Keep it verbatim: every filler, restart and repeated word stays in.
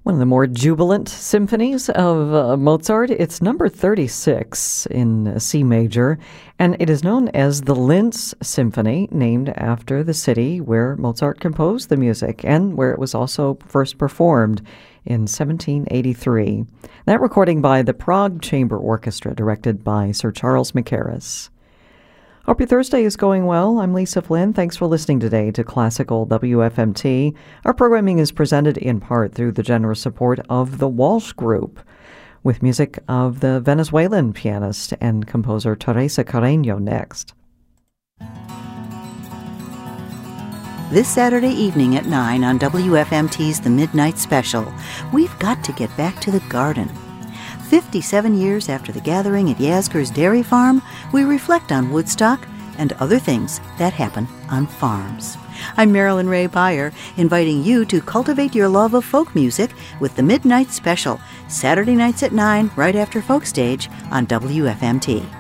One of the more jubilant symphonies of uh, Mozart. It's number thirty-six in C major, and it is known as the Linz Symphony, named after the city where Mozart composed the music and where it was also first performed in seventeen eighty-three. That recording by the Prague Chamber Orchestra, directed by Sir Charles Mackerras. Hope your Thursday is going well. I'm Lisa Flynn. Thanks for listening today to Classical W F M T. Our programming is presented in part through the generous support of the Walsh Group, with music of the Venezuelan pianist and composer Teresa Carreño next. This Saturday evening at nine on W F M T's The Midnight Special, we've got to get back to the garden. fifty-seven years after the gathering at Yasgur's Dairy Farm, we reflect on Woodstock and other things that happen on farms. I'm Marilyn Ray Beyer, inviting you to cultivate your love of folk music with the Midnight Special, Saturday nights at nine, right after Folk Stage on W F M T.